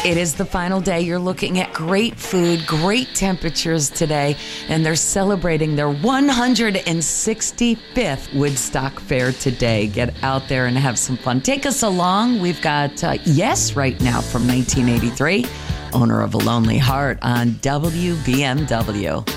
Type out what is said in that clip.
It is the final day. You're looking at great food, great temperatures today, and they're celebrating their 165th Woodstock Fair today. Get out there and have some fun. Take us along. We've got Yes right now from 1983, owner of A Lonely Heart on WBMW.